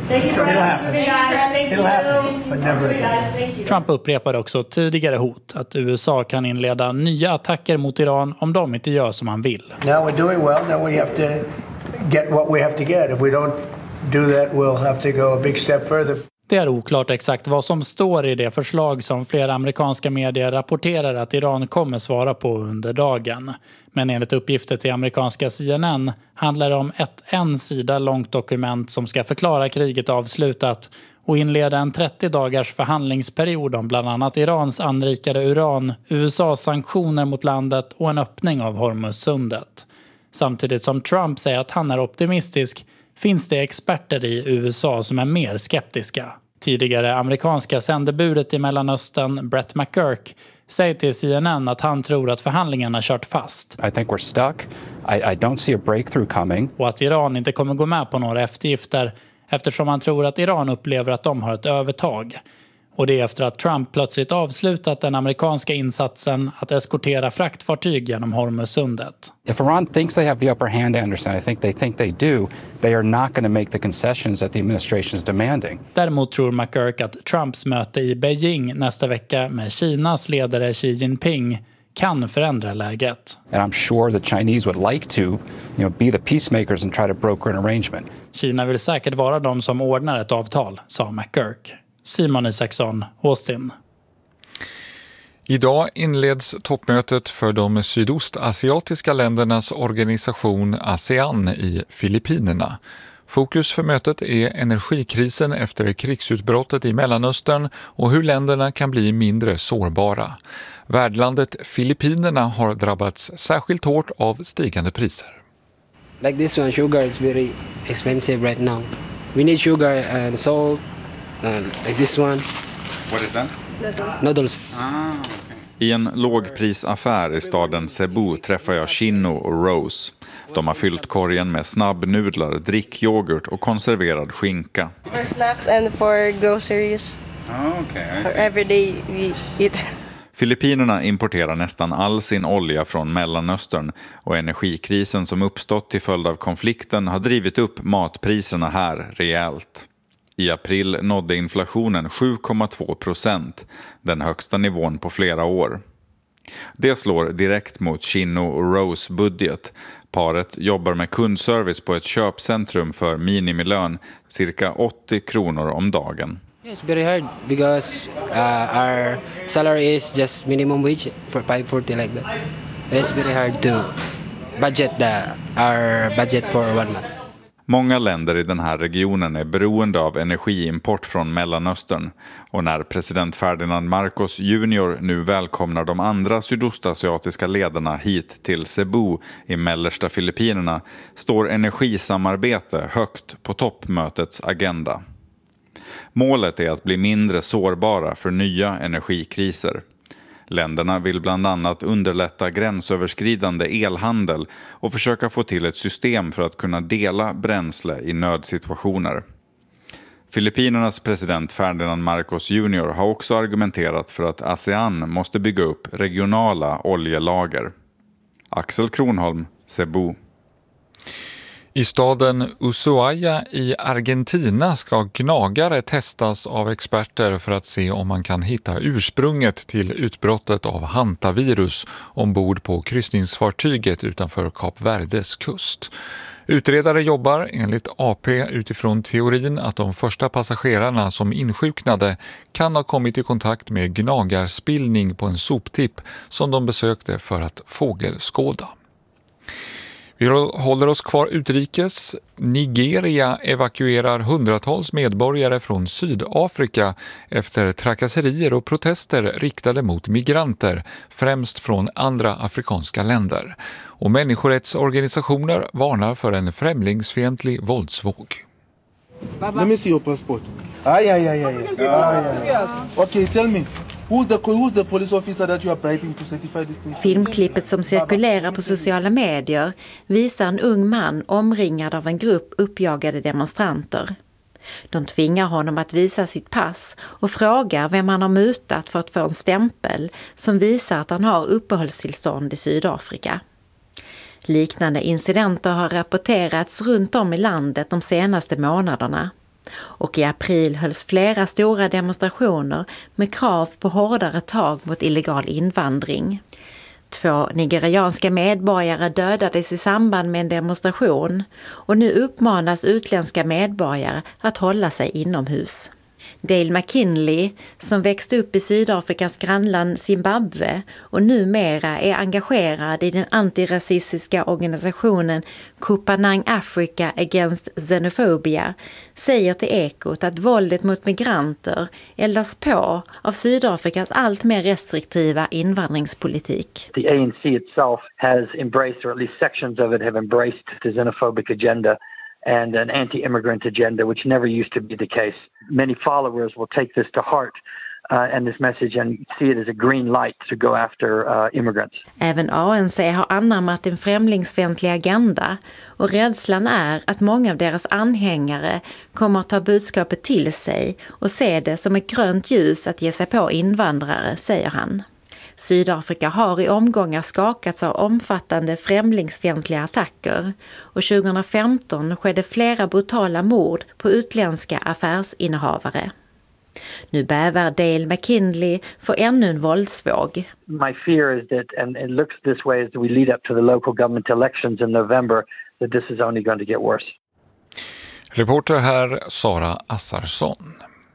It'll happen, but never a deadline.
Trump upprepade också tidigare hot att USA kan inleda nya attacker mot Iran om de inte gör som han vill.
Now we're doing well. Now we have to get what we have to get. If we don't do that, we'll have to go a big step further.
Det är oklart exakt vad som står i det förslag som flera amerikanska medier rapporterar att Iran kommer svara på under dagen. Men enligt uppgifter till amerikanska CNN handlar det om ett 1 sida långt dokument som ska förklara kriget avslutat och inleda en 30-dagars förhandlingsperiod om bland annat Irans anrikade uran, USAs sanktioner mot landet och en öppning av Hormuzsundet. Samtidigt som Trump säger att han är optimistisk finns det experter i USA som är mer skeptiska. Tidigare amerikanska sändebudet i Mellanöstern, Brett McGurk, säger till CNN att han tror att förhandlingarna kört fast.
I think we're stuck. I don't see a breakthrough coming.
Och att Iran inte kommer gå med på några eftergifter eftersom han tror att Iran upplever att de har ett övertag. Och det är efter att Trump plötsligt avslutat den amerikanska insatsen att eskortera fraktfartyg genom Hormuzsundet.
If Iran thinks they have the upper hand, Anderson, I think they do. They are not going to make the concessions that the administration is demanding.
Däremot tror McGurk att Trumps möte i Beijing nästa vecka med Kinas ledare Xi Jinping kan förändra läget.
And I'm sure the Chinese would like to, be the peacemakers and try to broker an arrangement.
Kina vill säkert vara de som ordnar ett avtal, sa McGurk. Simon Isaksson, Austin.
Idag inleds toppmötet för de sydostasiatiska ländernas organisation ASEAN i Filippinerna. Fokus för mötet är energikrisen efter krigsutbrottet i Mellanöstern och hur länderna kan bli mindre sårbara. Värdlandet Filippinerna har drabbats särskilt hårt av stigande priser.
Like this one, sugar is very expensive right now. We need sugar and salt. Like this one.
What is that?
Noodles.
I en lågprisaffär i staden Cebu träffar jag Chino och Rose. De har fyllt korgen med snabbnudlar, drickyoghurt och konserverad skinka.
For snacks and for groceries.
Okay,
for everyday we eat.
Filippinerna importerar nästan all sin olja från Mellanöstern och energikrisen som uppstått till följd av konflikten har drivit upp matpriserna här rejält. I april nådde inflationen 7,2%, den högsta nivån på flera år. Det slår direkt mot Chino och Rose budget. Paret jobbar med kundservice på ett köpcentrum för minimilön, cirka 80 kronor om dagen.
It's very hard because our salary is just minimum wage for 540 like that. It's very hard to budget our budget for 1 month.
Många länder i den här regionen är beroende av energiimport från Mellanöstern, och när president Ferdinand Marcos Jr. nu välkomnar de andra sydostasiatiska ledarna hit till Cebu i mellersta Filippinerna står energisamarbete högt på toppmötets agenda. Målet är att bli mindre sårbara för nya energikriser. Länderna vill bland annat underlätta gränsöverskridande elhandel och försöka få till ett system för att kunna dela bränsle i nödsituationer. Filippinernas president Ferdinand Marcos Jr. har också argumenterat för att ASEAN måste bygga upp regionala oljelager. Axel Kronholm, Cebu.
I staden Ushuaia i Argentina ska gnagare testas av experter för att se om man kan hitta ursprunget till utbrottet av hantavirus ombord på kryssningsfartyget utanför Kap Verdes kust. Utredare jobbar enligt AP utifrån teorin att de första passagerarna som insjuknade kan ha kommit i kontakt med gnagarspillning på en soptipp som de besökte för att fågelskåda. Vi håller oss kvar utrikes. Nigeria evakuerar hundratals medborgare från Sydafrika efter trakasserier och protester riktade mot migranter, främst från andra afrikanska länder. Och människorättsorganisationer varnar för en främlingsfientlig våldsvåg.
Let me see your passport. Okay, tell me. Who's the police officer that you are bribing to certify this thing?
Filmklippet som cirkulerar på sociala medier visar en ung man omringad av en grupp uppjagade demonstranter. De tvingar honom att visa sitt pass och frågar vem han har mutat för att få en stämpel som visar att han har uppehållstillstånd i Sydafrika. Liknande incidenter har rapporterats runt om i landet de senaste månaderna. Och i april hölls flera stora demonstrationer med krav på hårdare tag mot illegal invandring. 2 nigerianska medborgare dödades i samband med en demonstration och nu uppmanas utländska medborgare att hålla sig inomhus. Dale McKinley, som växte upp i Sydafrikas grannland Zimbabwe och numera är engagerad i den antirasistiska organisationen Kupanang Africa Against Xenophobia, säger till Ekot att våldet mot migranter eldas på av Sydafrikas allt mer restriktiva invandringspolitik.
The ANC itself has embraced, or at least sections of it have embraced, the xenophobic agenda and an anti-immigrant agenda, which never used to be the case. Many followers will take this to heart and this message and see it as a green light to go after immigrants.
Även ANC har anammat en främlingsfientlig agenda och rädslan är att många av deras anhängare kommer att ta budskapet till sig och se det som ett grönt ljus att ge sig på invandrare, säger han. Sydafrika har i omgångar skakats av omfattande främlingsfientliga attacker och 2015 skedde flera brutala mord på utländska affärsinnehavare. Nu bävar Dale McKinley för ännu en våldsvåg.
My fear is that, and it looks this way as we lead up to the local government elections in November, that this is only going to get worse.
Reporter här Sara Assarsson.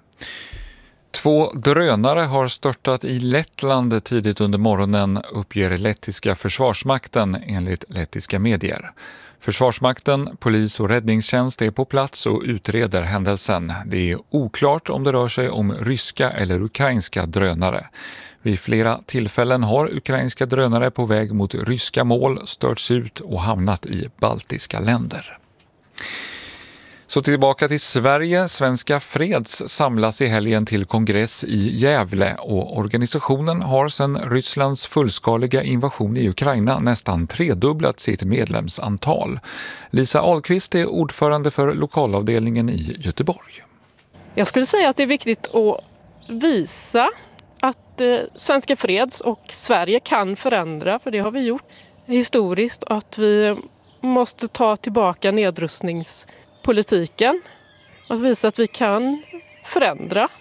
2 drönare har störtat i Lettland tidigt under morgonen, uppger lettiska försvarsmakten enligt lettiska medier. Försvarsmakten, polis och räddningstjänst är på plats och utreder händelsen. Det är oklart om det rör sig om ryska eller ukrainska drönare. Vid flera tillfällen har ukrainska drönare på väg mot ryska mål störts ut och hamnat i baltiska länder. Så tillbaka till Sverige. Svenska Freds samlas i helgen till kongress i Gävle och organisationen har sedan Rysslands fullskaliga invasion i Ukraina nästan tredubblat sitt medlemsantal. Lisa Ahlqvist är ordförande för lokalavdelningen i Göteborg.
Jag skulle säga att det är viktigt att visa att Svenska Freds och Sverige kan förändra, för det har vi gjort historiskt, att vi måste ta tillbaka nedrustningspolitiken och visa att vi kan förändra.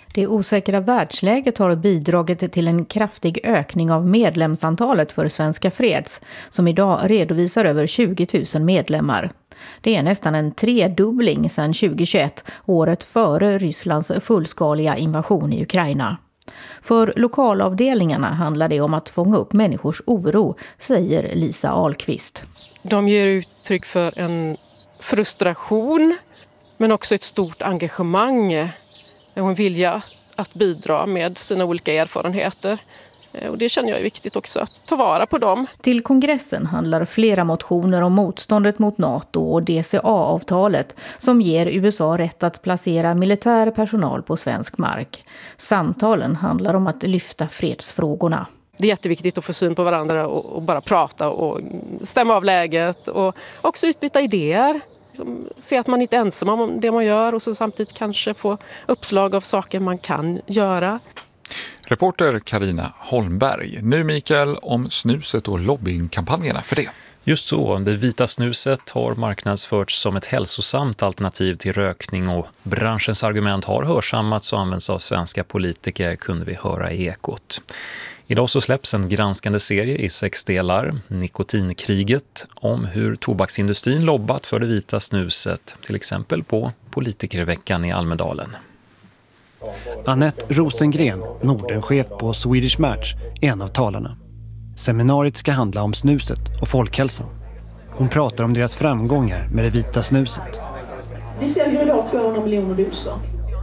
Det osäkra världsläget har bidragit till en kraftig ökning av medlemsantalet för Svenska Freds, som idag redovisar över 20 000 medlemmar. Det är nästan en tredubbling sedan 2021, året före Rysslands fullskaliga invasion i Ukraina. För lokalavdelningarna handlar det om att fånga upp människors oro, säger Lisa Ahlqvist.
De ger uttryck för en frustration, men också ett stort engagemang och en vilja att bidra med sina olika erfarenheter. Och det känner jag är viktigt också, att ta vara på dem.
Till kongressen handlar flera motioner om motståndet mot NATO och DCA-avtalet som ger USA rätt att placera militär personal på svensk mark. Samtalen handlar om att lyfta fredsfrågorna.
Det är jätteviktigt att få syn på varandra och bara prata och stämma av läget och också utbyta idéer. Se att man inte är ensam om det man gör och så samtidigt kanske få uppslag av saker man kan göra.
Reporter Carina Holmberg. Nu Mikael om snuset och lobbyingkampanjerna för det.
Just så, det vita snuset har marknadsförts som ett hälsosamt alternativ till rökning och branschens argument har hörsammats och används av svenska politiker, kunde vi höra i Ekot. Idag så släpps en granskande serie i 6 delar, Nikotinkriget, om hur tobaksindustrin lobbat för det vita snuset, till exempel på Politikerveckan i Almedalen.
Annette Rosengren, Nordenchef på Swedish Match, är en av talarna. Seminariet ska handla om snuset och folkhälsan. Hon pratar om deras framgångar med det vita snuset.
Vi säljer idag 200 miljoner doser.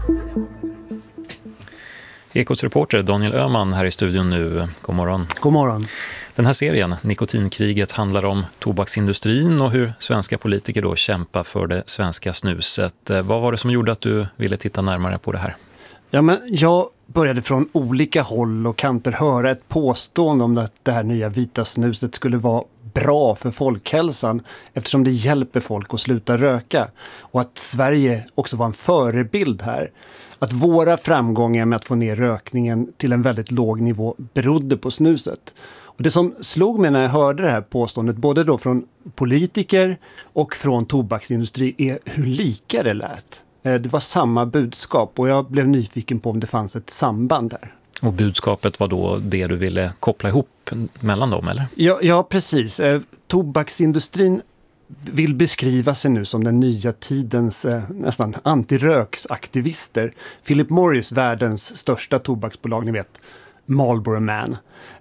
Ekots reporter Daniel Öhman här i studion nu. God morgon.
God morgon.
Den här serien, Nikotinkriget, handlar om tobaksindustrin och hur svenska politiker då kämpar för det svenska snuset. Vad var det som gjorde att du ville titta närmare på det här?
Ja, men jag började från olika håll och kanter höra ett påstående om att det här nya vita snuset skulle vara bra för folkhälsan eftersom det hjälper folk att sluta röka och att Sverige också var en förebild här. Att våra framgångar med att få ner rökningen till en väldigt låg nivå berodde på snuset. Och det som slog mig när jag hörde det här påståendet, både då från politiker och från tobaksindustri, är hur lika det lät. Det var samma budskap och jag blev nyfiken på om det fanns ett samband där.
Och budskapet var då det du ville koppla ihop mellan dem, eller?
Ja, precis. Tobaksindustrin vill beskriva sig nu som den nya tidens nästan antiröksaktivister. Philip Morris, världens största tobaksbolag, ni vet, Marlboro Man.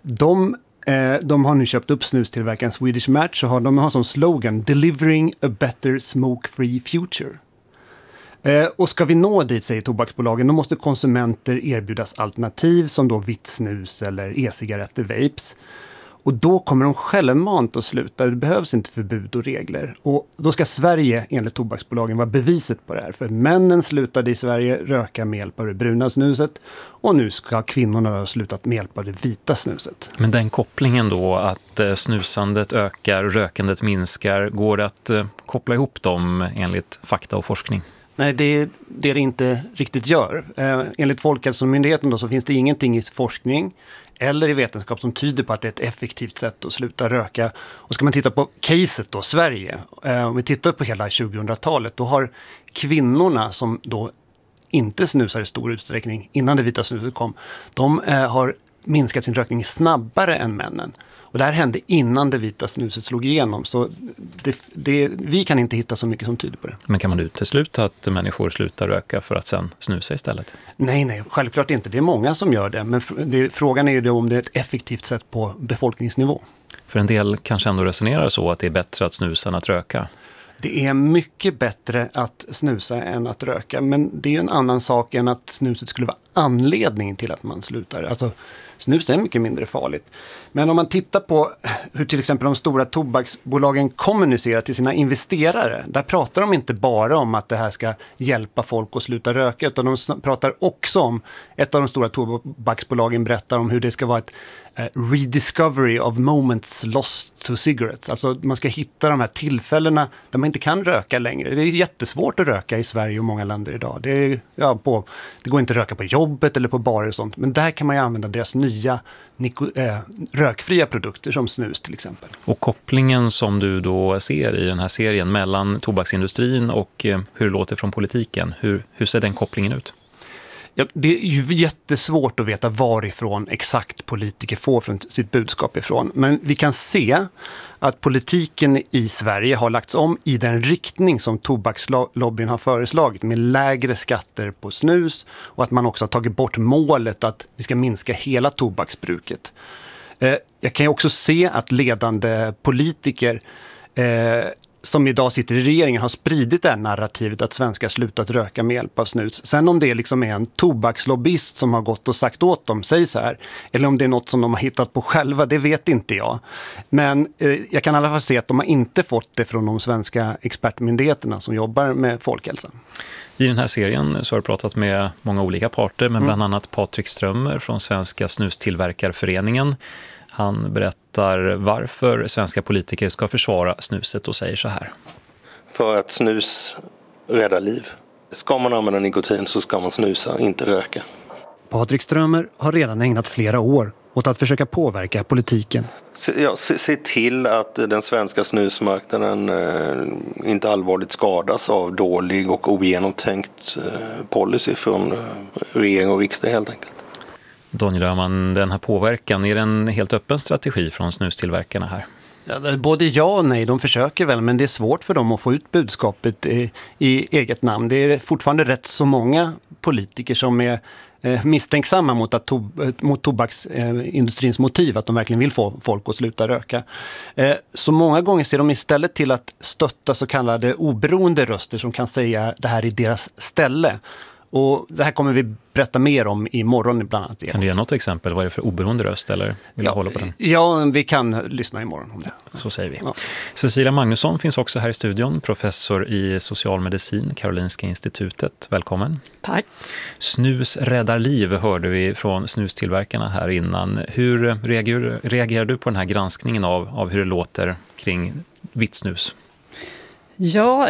De har nu köpt upp snustillverkaren Swedish Match och de har som slogan Delivering a better smoke-free future. Och ska vi nå dit, säger tobaksbolagen, då måste konsumenter erbjudas alternativ som då vitt snus eller e-cigaretter, vapes. Och då kommer de självmant att sluta. Det behövs inte förbud och regler. Och då ska Sverige, enligt tobaksbolagen, vara beviset på det här. För männen slutade i Sverige röka med hjälp av det bruna snuset. Och nu ska kvinnorna ha slutat med hjälp av det vita snuset.
Men den kopplingen då, att snusandet ökar, rökandet minskar, går det att koppla ihop dem enligt fakta och forskning?
Nej, det inte riktigt gör. Enligt Folkhälsomyndigheten då så finns det ingenting i forskning eller i vetenskap som tyder på att det är ett effektivt sätt att sluta röka. Och ska man titta på caset då, Sverige, om vi tittar på hela 2000-talet, då har kvinnorna som då inte snusar i stor utsträckning innan det vita snuset kom, de har minskat sin rökning snabbare än männen. Och det här hände innan det vita snuset slog igenom. Så vi kan inte hitta så mycket som tyder på det.
Men kan man utesluta att människor slutar röka för att sen snusa istället?
Nej, självklart inte. Det är många som gör det. Men frågan är ju då om det är ett effektivt sätt på befolkningsnivå.
För en del kanske ändå resonerar så att det är bättre att snusa än att röka.
Det är mycket bättre att snusa än att röka. Men det är ju en annan sak än att snuset skulle vara anledningen till att man slutar. Alltså, snus är mycket mindre farligt. Men om man tittar på hur till exempel de stora tobaksbolagen kommunicerar till sina investerare. Där pratar de inte bara om att det här ska hjälpa folk att sluta röka. Utan de pratar också om, ett av de stora tobaksbolagen berättar om hur det ska vara ett rediscovery of moments lost to cigarettes. Alltså man ska hitta de här tillfällena där man inte kan röka längre. Det är jättesvårt att röka i Sverige och många länder idag. Det går inte att röka på jobbet eller på barer och sånt. Men där kan man ju använda deras nya rökfria produkter som snus till exempel.
Och kopplingen som du då ser i den här serien mellan tobaksindustrin och hur det låter från politiken, hur ser den kopplingen ut?
Ja, det är ju jättesvårt att veta varifrån exakt politiker får från sitt budskap ifrån. Men vi kan se att politiken i Sverige har lagts om i den riktning som tobakslobbyn har föreslagit, med lägre skatter på snus och att man också har tagit bort målet att vi ska minska hela tobaksbruket. Jag kan ju också se att ledande politiker som idag sitter i regeringen har spridit det här narrativet att svenskar slutat röka med hjälp av snus. Sen om det liksom är en tobakslobbyist som har gått och sagt åt dem, säg så här, eller om det är något som de har hittat på själva, det vet inte jag. Men jag kan i alla fall se att de har inte fått det från de svenska expertmyndigheterna som jobbar med folkhälsan.
I den här serien så har du pratat med många olika parter, men bland annat Patrik Strömmer från Svenska snustillverkarföreningen. Han berättar varför svenska politiker ska försvara snuset och säger så här.
För att snus räddar liv. Ska man använda nikotin så ska man snusa, inte röka.
Patrik Strömmer har redan ägnat flera år åt att försöka påverka politiken.
Se till att den svenska snusmarknaden inte allvarligt skadas av dålig och ogenomtänkt policy från regering och riksdag helt enkelt.
Daniel Öhman, den här påverkan, är det en helt öppen strategi från snustillverkarna här?
Ja, både ja och nej, de försöker väl, men det är svårt för dem att få ut budskapet i eget namn. Det är fortfarande rätt så många politiker som är misstänksamma mot tobaksindustrins motiv, att de verkligen vill få folk att sluta röka. Så många gånger ser de istället till att stötta så kallade oberoende röster som kan säga det här i deras ställe. Och det här kommer vi berätta mer om imorgon bland annat.
Kan du ge något exempel? Vad är det för oberoende röst? Eller vill du hålla på den?
Ja, vi kan lyssna imorgon om det.
Så säger vi. Ja. Cecilia Magnusson finns också här i studion. Professor i socialmedicin, Karolinska institutet. Välkommen.
Tack.
Snus räddar liv hörde vi från snustillverkarna här innan. Hur reagerar du på den här granskningen av hur det låter kring vitt snus?
Ja,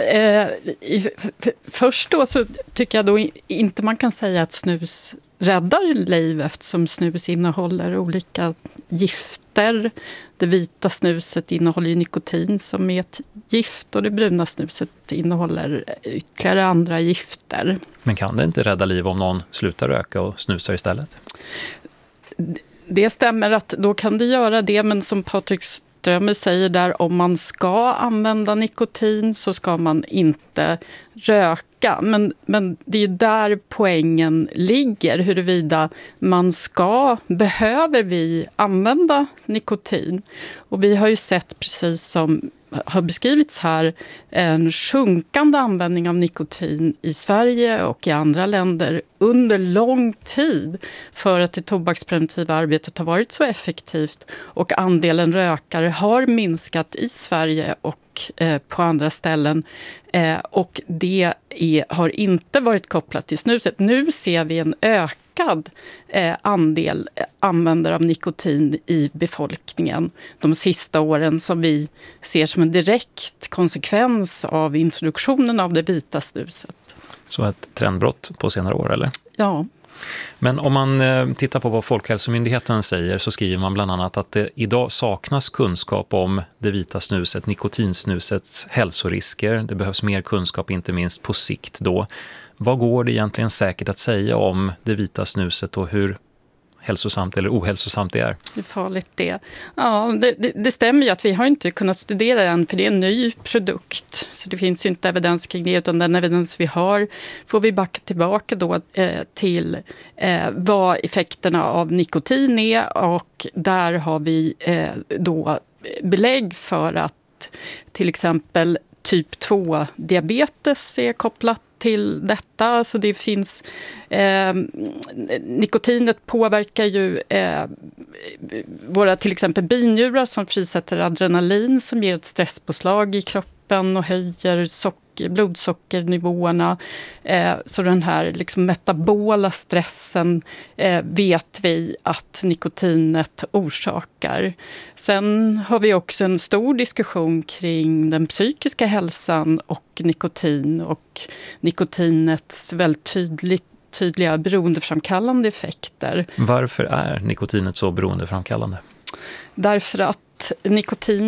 först då så tycker jag då inte man kan säga att snus räddar liv eftersom snus innehåller olika gifter. Det vita snuset innehåller nikotin som är ett gift och det bruna snuset innehåller ytterligare andra gifter.
Men kan det inte rädda liv om någon slutar röka och snusar istället?
Det stämmer att då kan det göra det, men som Patrik Strömmer säger där, om man ska använda nikotin så ska man inte röka. Men det är ju där poängen ligger, huruvida behöver vi använda nikotin? Och vi har ju sett, precis som har beskrivits här, en sjunkande användning av nikotin i Sverige och i andra länder under lång tid för att det tobakspreventiva arbetet har varit så effektivt och andelen rökare har minskat i Sverige och på andra ställen och det har inte varit kopplat till snuset. Nu ser vi en ökad andel användare av nikotin i befolkningen de sista åren som vi ser som en direkt konsekvens av introduktionen av det vita snuset.
Så ett trendbrott på senare år, eller?
Ja.
Men om man tittar på vad Folkhälsomyndigheten säger så skriver man bland annat att det idag saknas kunskap om det vita snuset, nikotinsnusets hälsorisker. Det behövs mer kunskap, inte minst på sikt då. Vad går det egentligen säkert att säga om det vita snuset och hur hälsosamt eller ohälsosamt det är?
Hur farligt det är. Ja, det stämmer ju att vi har inte kunnat studera den för det är en ny produkt. Så det finns inte evidens kring det, utan den evidens vi har får vi backa tillbaka då till vad effekterna av nikotin är, och där har vi då belägg för att till exempel typ 2-diabetes är kopplat till detta. Så det finns nikotinet påverkar ju våra till exempel binjurar som frisätter adrenalin som ger ett stresspåslag i kroppen och höjer blodsockernivåerna. Så den här liksom metabola stressen vet vi att nikotinet orsakar. Sen har vi också en stor diskussion kring den psykiska hälsan och nikotin och nikotinets väldigt tydliga beroendeframkallande effekter.
Varför är nikotinet så beroendeframkallande?
Därför att nikotin